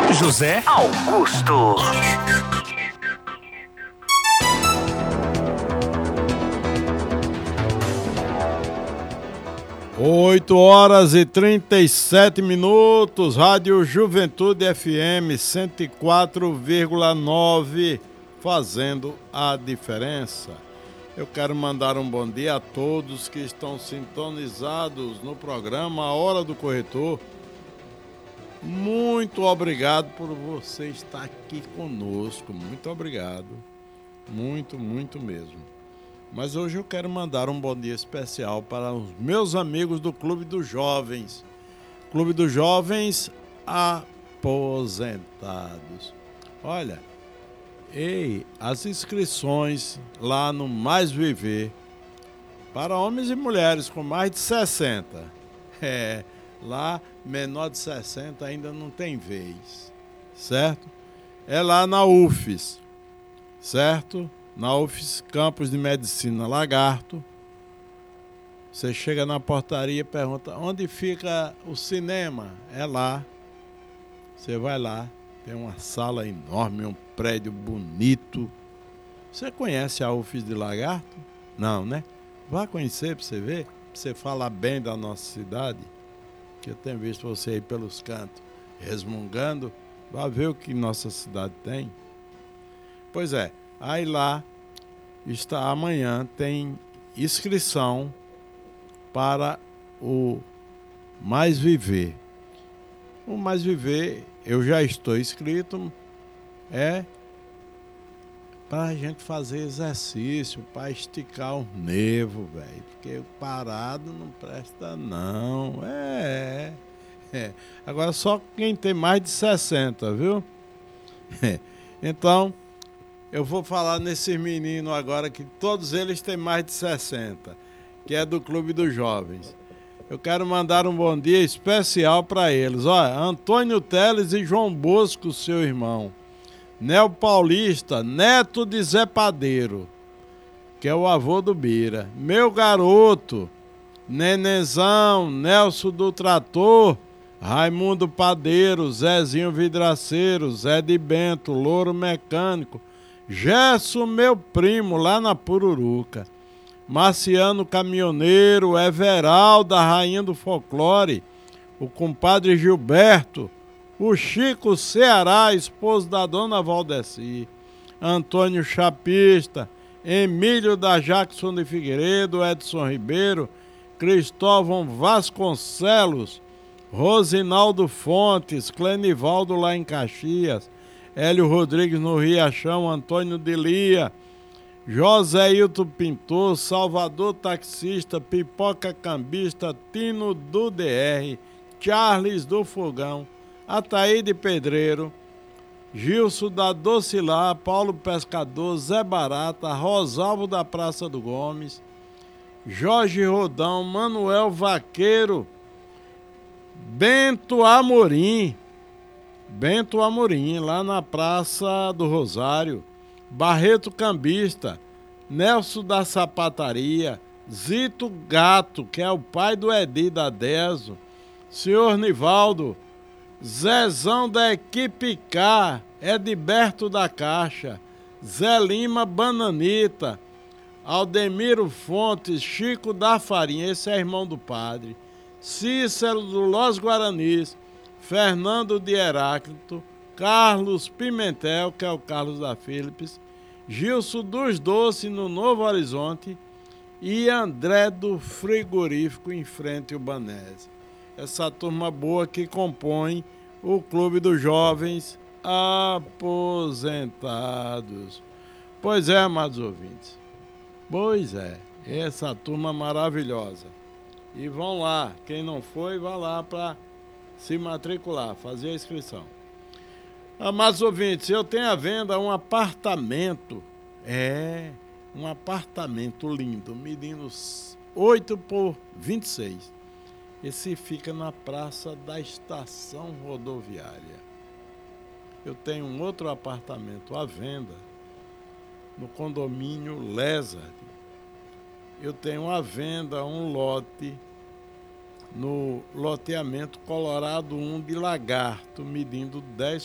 José Augusto. 8h37, Rádio Juventude FM 104,9, fazendo a diferença. Eu quero mandar um bom dia a todos que estão sintonizados no programa A Hora do Corretor. Muito obrigado por você estar aqui conosco, muito obrigado, muito mesmo. Mas hoje eu quero mandar um bom dia especial para os meus amigos do Clube dos Jovens. Clube dos Jovens Aposentados. Olha, as inscrições lá no Mais Viver para homens e mulheres com mais de 60. Lá menor de 60 ainda não tem vez, certo? É lá na UFES, certo? Na UFES, Campus de Medicina Lagarto. Você chega na portaria e pergunta: onde fica o cinema? É lá. Você vai lá, tem uma sala enorme, um prédio bonito. Você conhece a UFES de Lagarto? Não, né? Vá conhecer para você ver, para você falar bem da nossa cidade, que eu tenho visto você aí pelos cantos resmungando. Vá ver o que nossa cidade tem. Pois é. Aí lá está, amanhã tem inscrição para o Mais Viver. O Mais Viver, eu já estou inscrito, é para a gente fazer exercício, para esticar os nervos, velho. Porque parado não presta, não. Agora só quem tem mais de 60, viu? Então, eu vou falar nesses meninos agora, que todos eles têm mais de 60, que é do Clube dos Jovens. Eu quero mandar um bom dia especial para eles. Olha, Antônio Teles e João Bosco, seu irmão. Nel Paulista, neto de Zé Padeiro, que é o avô do Bira. Meu garoto, Nenezão, Nelson do Trator, Raimundo Padeiro, Zezinho Vidraceiro, Zé de Bento, Louro Mecânico, Gerson, meu primo, lá na Pururuca, Marciano Caminhoneiro, Everaldo, a rainha do folclore, o compadre Gilberto, o Chico Ceará, esposo da dona Valdeci, Antônio Chapista, Emílio da Jackson de Figueiredo, Edson Ribeiro, Cristóvão Vasconcelos, Rosinaldo Fontes, Clenivaldo lá em Caxias, Hélio Rodrigues no Riachão, Antônio de Lia, José Hilton Pintor, Salvador Taxista, Pipoca Cambista, Tino do DR, Charles do Fogão, Ataíde Pedreiro, Gilson da Docilá, Paulo Pescador, Zé Barata, Rosalvo da Praça do Gomes, Jorge Rodão, Manuel Vaqueiro, Bento Amorim, lá na Praça do Rosário, Barreto Cambista, Nelson da Sapataria, Zito Gato, que é o pai do Edi da Deso, Senhor Nivaldo, Zezão da Equipe K, Edberto da Caixa, Zé Lima Bananita, Aldemiro Fontes, Chico da Farinha, esse é irmão do padre, Cícero do Los Guaranis, Fernando de Heráclito, Carlos Pimentel, que é o Carlos da Philips, Gilson dos Doces no Novo Horizonte e André do Frigorífico em frente ao Banese. Essa turma boa que compõe o Clube dos Jovens Aposentados. Pois é, amados ouvintes. Pois é, essa turma maravilhosa. E vão lá, quem não foi, vá lá para se matricular, fazer a inscrição. Amados ouvintes, eu tenho à venda um apartamento. Um apartamento lindo, medindo 8 por 26. Esse fica na Praça da Estação Rodoviária. Eu tenho um outro apartamento à venda no condomínio Lézard. Eu tenho à venda um lote no loteamento Colorado 1 de Lagarto, medindo 10